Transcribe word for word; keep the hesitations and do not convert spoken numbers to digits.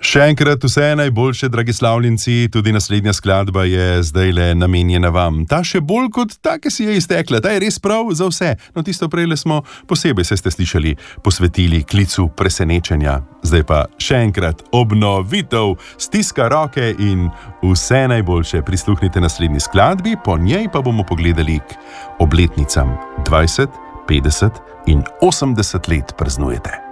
Še enkrat vse najboljše, dragi slavljenci, tudi naslednja skladba je zdaj le namenjena vam. Ta še bolj kot ta, ki si je iztekla, ta je res prav za vse. No, tisto prejle smo posebej, se ste slišali, posvetili klicu presenečenja. Zdaj pa še enkrat obnovitev, stiska roke in vse najboljše. Prisluhnite naslednji skladbi, po njej pa bomo pogledali k obletnicam. dvajset, petdeset in osemdeset let praznujete.